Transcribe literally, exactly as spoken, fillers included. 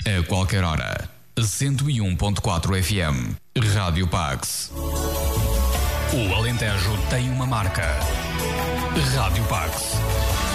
a qualquer hora. cento e um ponto quatro F M. Rádio Pax. O Alentejo tem uma marca. Rádio Pax.